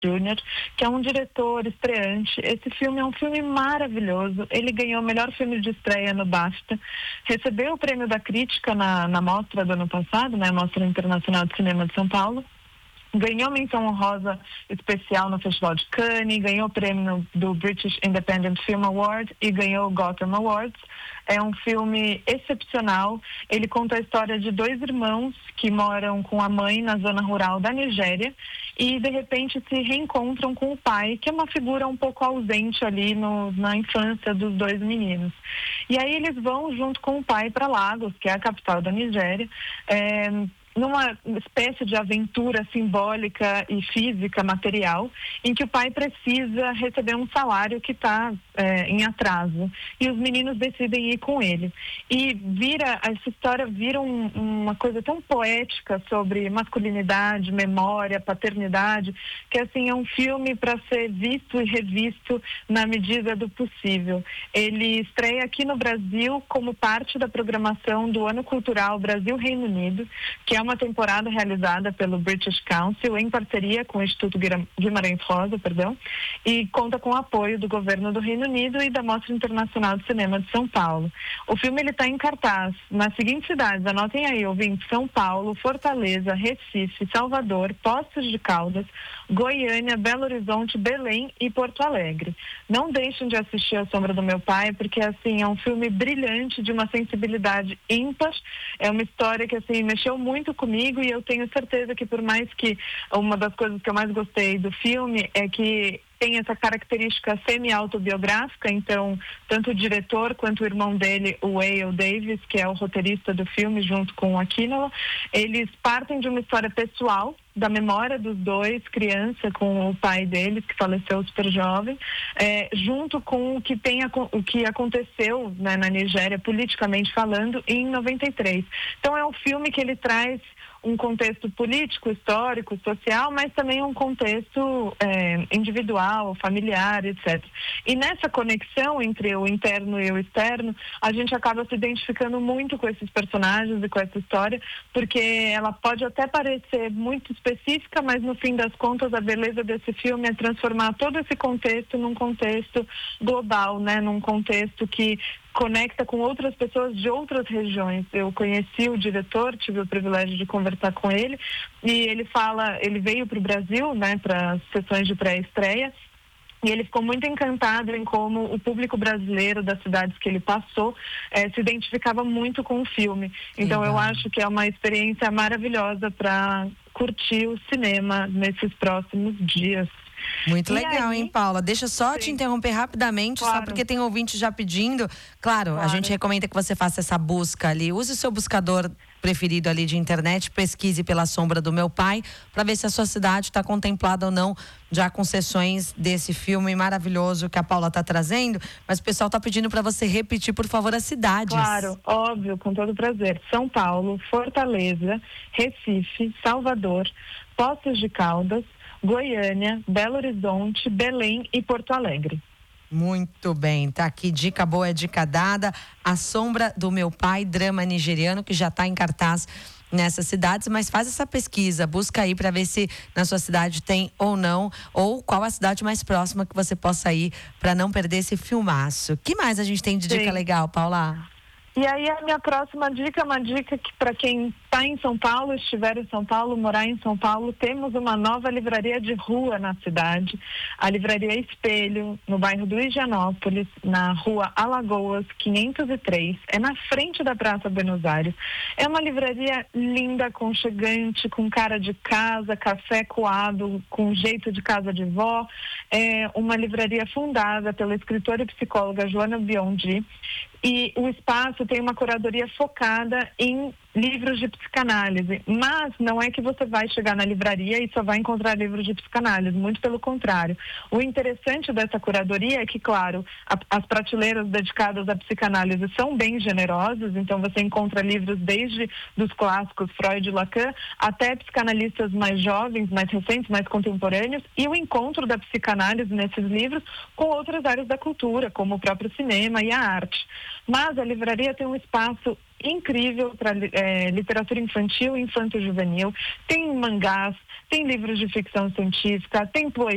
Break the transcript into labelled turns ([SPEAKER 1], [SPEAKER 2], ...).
[SPEAKER 1] Jr., que é um diretor estreante. Esse filme é um filme maravilhoso. Ele ganhou o melhor filme de estreia no BAFTA, recebeu o prêmio da crítica na mostra do ano passado, né, Mostra Internacional de Cinema de São Paulo. Ganhou menção honrosa especial no Festival de Cannes, ganhou o prêmio do British Independent Film Award e ganhou o Gotham Awards. É um filme excepcional. Ele conta a história de dois irmãos que moram com a mãe na zona rural da Nigéria e, de repente, se reencontram com o pai, que é uma figura um pouco ausente ali na infância dos dois meninos. E aí eles vão junto com o pai para Lagos, que é a capital da Nigéria, numa espécie de aventura simbólica e física, material, em que o pai precisa receber um salário que está em atraso. E os meninos decidem ir com ele. E essa história vira uma coisa tão poética sobre masculinidade, memória, paternidade, que assim é um filme para ser visto e revisto na medida do possível. Ele estreia aqui no Brasil como parte da programação do Ano Cultural Brasil-Reino Unido, que é uma temporada realizada pelo British Council em parceria com o Instituto Guimarães Rosa, e conta com o apoio do governo do Reino Unido e da Mostra Internacional de Cinema de São Paulo. O filme está em cartaz nas seguintes cidades, anotem aí, ouvintes: São Paulo, Fortaleza, Recife, Salvador, Poços de Caldas, Goiânia, Belo Horizonte, Belém e Porto Alegre. Não deixem de assistir A Sombra do Meu Pai, porque assim é um filme brilhante, de uma sensibilidade ímpar. É uma história que assim mexeu muito comigo, e eu tenho certeza que, por mais que uma das coisas que eu mais gostei do filme é que tem essa característica semi-autobiográfica, então tanto o diretor quanto o irmão dele, o Wale Davis, que é o roteirista do filme, junto com o Aquinola, eles partem de uma história pessoal, da memória dos dois, criança, com o pai deles, que faleceu super jovem, junto com o que aconteceu, né, na Nigéria, politicamente falando, em 93. Então é um filme que ele traz um contexto político, histórico, social, mas também um contexto individual, familiar, etc. E nessa conexão entre o interno e o externo, a gente acaba se identificando muito com esses personagens e com essa história, porque ela pode até parecer muito específica, mas no fim das contas a beleza desse filme é transformar todo esse contexto num contexto global, né? Num contexto que conecta com outras pessoas de outras regiões. Eu conheci o diretor, tive o privilégio de conversar com ele, e ele veio para o Brasil, né, para as sessões de pré-estreia, e ele ficou muito encantado em como o público brasileiro das cidades que ele passou se identificava muito com o filme. Então eu acho que é uma experiência maravilhosa para curtir o cinema nesses próximos dias.
[SPEAKER 2] Muito legal, hein, Paula? Deixa só te interromper rapidamente,
[SPEAKER 1] claro,
[SPEAKER 2] só porque tem ouvinte já pedindo. Claro, a gente recomenda que você faça essa busca ali. Use o seu buscador preferido ali de internet, pesquise pela Sombra do Meu Pai, para ver se a sua cidade está contemplada ou não já com sessões desse filme maravilhoso que a Paula está trazendo. Mas o pessoal está pedindo para você repetir, por favor, as cidades.
[SPEAKER 1] Claro, óbvio, com todo prazer. São Paulo, Fortaleza, Recife, Salvador, Poços de Caldas, Goiânia, Belo Horizonte, Belém e Porto Alegre.
[SPEAKER 2] Muito bem, tá aqui, dica boa, dica dada. A Sombra do Meu Pai, drama nigeriano, que já está em cartaz nessas cidades, mas faz essa pesquisa, busca aí para ver se na sua cidade tem ou não, ou qual a cidade mais próxima que você possa ir para não perder esse filmaço. Que mais a gente tem de dica legal, Paula?
[SPEAKER 1] E aí a minha próxima dica é uma dica que, para quem está em São Paulo, estiver em São Paulo, morar em São Paulo, temos uma nova livraria de rua na cidade, a Livraria Espelho, no bairro do Higienópolis, na rua Alagoas 503, é na frente da Praça Buenos Aires. É uma livraria linda, aconchegante, com cara de casa, café coado, com jeito de casa de vó. É uma livraria fundada pela escritora e psicóloga Joana Biondi, e o espaço tem uma curadoria focada em livros de psicanálise, mas não é que você vai chegar na livraria e só vai encontrar livros de psicanálise, muito pelo contrário. O interessante dessa curadoria é que, claro, as prateleiras dedicadas à psicanálise são bem generosas, então você encontra livros desde dos clássicos Freud e Lacan até psicanalistas mais jovens, mais recentes, mais contemporâneos, e o encontro da psicanálise nesses livros com outras áreas da cultura, como o próprio cinema e a arte. Mas a livraria tem um espaço incrível para literatura infantil e infanto-juvenil. Tem mangás, tem livros de ficção científica, tem poesia.